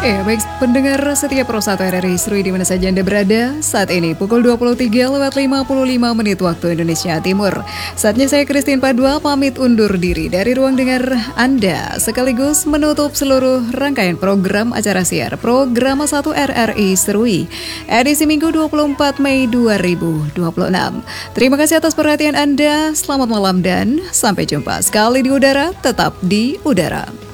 Ya, baik pendengar setia Pro 1 RRI Serui di mana saja Anda berada. Saat ini pukul 23:55 waktu Indonesia Timur. Saatnya saya Christine Padua pamit undur diri dari ruang dengar Anda, sekaligus menutup seluruh rangkaian program acara siar Program 1 RRI Serui edisi Minggu 24 Mei 2026. Terima kasih atas perhatian Anda. Selamat malam dan sampai jumpa. Sekali di udara, tetap di udara.